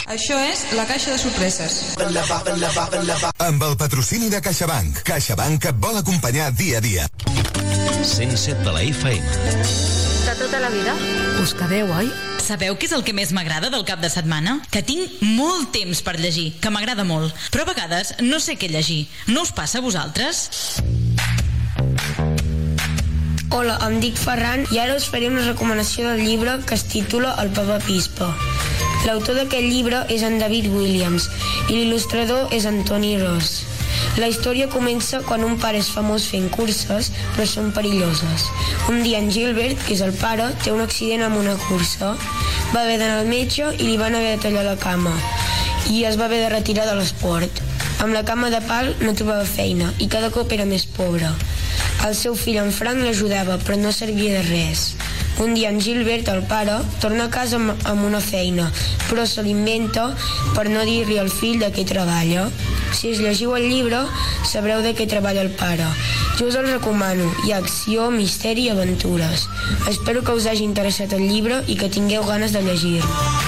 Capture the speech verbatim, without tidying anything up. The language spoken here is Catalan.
Això és La Caixa de Sorpreses. Amb el patrocini de CaixaBank. CaixaBank et vol acompanyar dia a dia. cent set de la F M. De tota la vida. Us quedeu, oi? Sabeu què és el que més m'agrada del cap de setmana? Que tinc molt temps per llegir, que m'agrada molt. Però a vegades no sé què llegir. No us passa a vosaltres? Hola, em dic Ferran i ara us faré una recomanació del llibre que es titula El Papapispa. L'autor d'aquest llibre és en David Williams i l'il·lustrador és en Tony Ross. La història comença quan un pare és famós fent curses, però són perilloses. Un dia en Gilbert, que és el pare, té un accident amb una cursa. Va haver d'anar al metge i li van haver de tallar la cama i es va haver de retirar de l'esport. Amb la cama de pal no trobava feina i cada cop era més pobre. El seu fill en Frank l'ajudava, però no servia de res. Un dia en Gilbert, el pare, torna a casa amb, amb una feina, però se l'inventa per no dir-li al fill de què treballa. Si us llegiu el llibre, sabreu de què treballa el pare. Jo us el recomano. Hi ha acció, misteri i aventures. Espero que us hagi interessat el llibre i que tingueu ganes de llegir-lo.